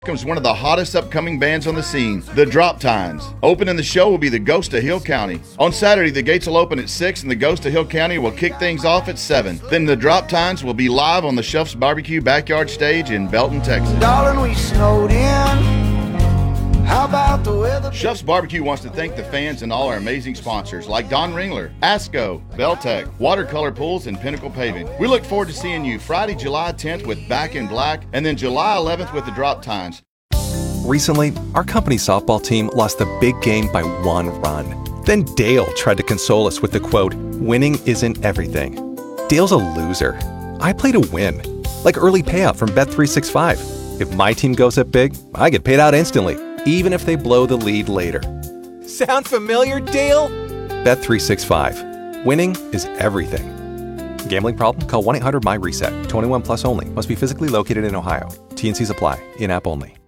Comes one of the hottest upcoming bands on the scene, the Drop Tines. Opening the show will be the Ghost of Hill County. On Saturday, the gates will open at 6 and the Ghost of Hill County will kick things off at 7. Then the Drop Tines will be live on the Chef's Barbecue backyard stage in Belton, Texas. Darling, we snowed in. How about the weather? Chef's Barbecue wants to thank the fans and all our amazing sponsors like Don Ringler, ASCO, Beltec, Watercolor Pools, and Pinnacle Paving. We look forward to seeing you Friday, July 10th with Back in Black, and then July 11th with the Drop Tines. Recently, our company's softball team lost the big game by 1 run. Then Dale tried to console us with the quote, "Winning isn't everything." Dale's a loser. I play to win, like early payout from Bet365. If my team goes up big, I get paid out instantly, even if they blow the lead later. Sound familiar, Dale? Bet365. Winning is everything. Gambling problem? Call 1-800-MY-RESET. 21 plus only. Must be physically located in Ohio. T&Cs apply. In-app only.